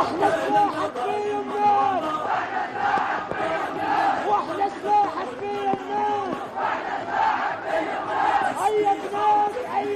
واحنا سلاحك في يمناك، واحنا سلاحك في يمناك، أيدناك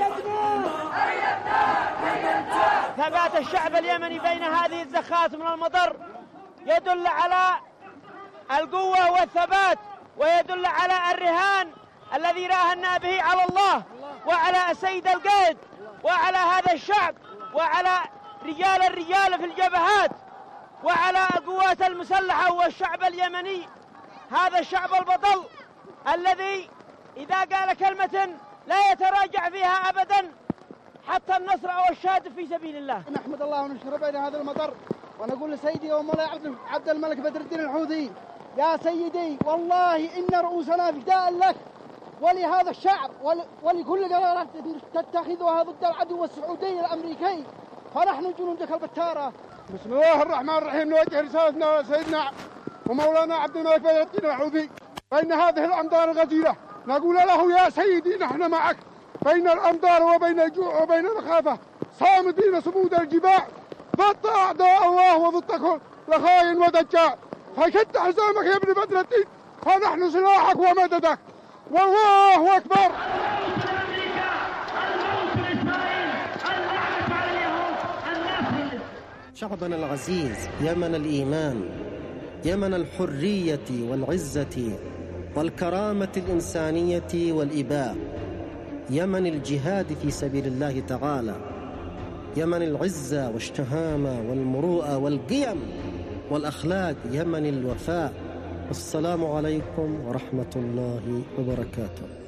ثبات الشعب اليمني بين هذه الزخات من المطر يدل على القوة والثبات، ويدل على الرهان الذي راهنا به على الله وعلى السيد القائد وعلى هذا الشعب وعلى الرجال في الجبهات وعلى القوات المسلحة والشعب اليمني، هذا الشعب البطل الذي إذا قال كلمة لا يتراجع فيها أبدا حتى النصر أو الشهادة في سبيل الله. نحمد الله ونشكر بين هذا المطر، ونقول لسيدي ومولاي عبد الملك بدر الدين الحوثي: يا سيدي والله إن رؤوسنا فداء لك ولهذا الشعب ولكل قرارات تتخذها ضد العدو السعودي الأمريكي، فنحن جنودك البتارة. بسم الله الرحمن الرحيم. نوجه رسالتنا لسيدنا ومولانا عبد الملك بدر الدين الحوثي بين هذه الأمطار الغزيرة، نقول له: يا سيدي نحن معك بين الأمطار وبين الجوع وبين الخافة، صامدين صمود الجبال ضد أعداء الله وضد كل خاين ودجال، فشد حزامك يا ابن بدر الدين، فنحن سلاحك ومددك، والله أكبر. شعبنا العزيز، يمن الإيمان، يمن الحرية والعزة والكرامة الإنسانية والإباء، يمن الجهاد في سبيل الله تعالى، يمن العزة والشهامة والمروءة والقيم والأخلاق، يمن الوفاء. والسلام عليكم ورحمة الله وبركاته.